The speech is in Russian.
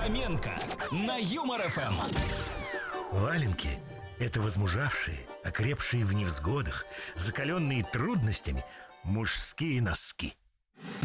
Фоменко на Юмор ФМ. Валенки – это возмужавшие, окрепшие в невзгодах, закаленные трудностями мужские носки.